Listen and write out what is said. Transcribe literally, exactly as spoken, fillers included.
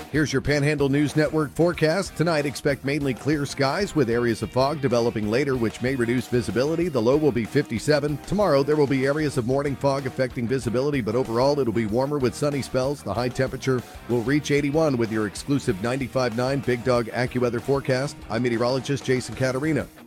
Here's your Panhandle News Network forecast. Tonight, expect mainly clear skies with areas of fog developing later, which may reduce visibility. The low will be fifty-seven. Tomorrow, there will be areas of morning fog affecting visibility, but overall, it'll be warmer with sunny spells. The high temperature will reach eighty-one with your exclusive ninety-five point nine Big Dog AccuWeather forecast. I'm meteorologist Jason Caterina.